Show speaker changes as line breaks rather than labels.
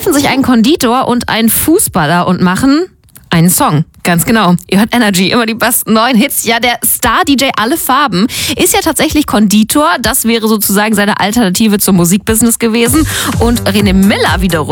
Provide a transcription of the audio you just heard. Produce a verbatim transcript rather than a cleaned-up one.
treffen sich ein Konditor und ein Fußballer und machen einen Song. Ganz genau. Ihr hört Energy, immer die besten neuen Hits. Ja, der Star-D J Alle Farben ist ja tatsächlich Konditor. Das wäre sozusagen seine Alternative zum Musikbusiness gewesen. Und René Miller wiederum